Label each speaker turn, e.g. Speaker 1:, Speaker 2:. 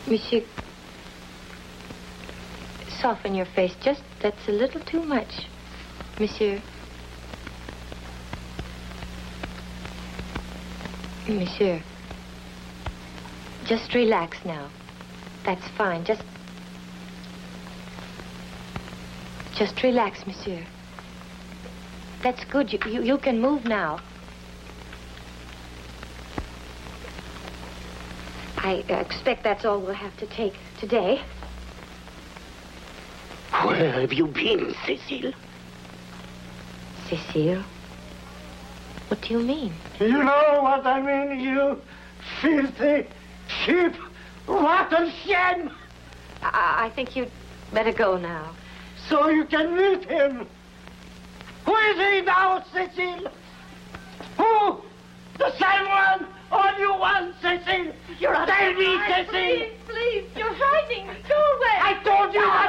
Speaker 1: Monsieur, soften your face. Just, that's a little too much. Monsieur. Monsieur. Just relax now. That's fine. Just relax, monsieur. That's good. You can move now. I expect that's all we'll have to take today.
Speaker 2: Where have you been, Cecile?
Speaker 1: Cecile? What do you mean?
Speaker 3: You know what I mean, you filthy, cheap, rotten shame!
Speaker 1: I think you'd better go now.
Speaker 3: So you can meet him. Who is he now, Cecile? Who? The same one? All you want, Cecile?
Speaker 1: You're
Speaker 3: Tell me, Cecile!
Speaker 1: Please, you're frightening me. Go away.
Speaker 3: I told you I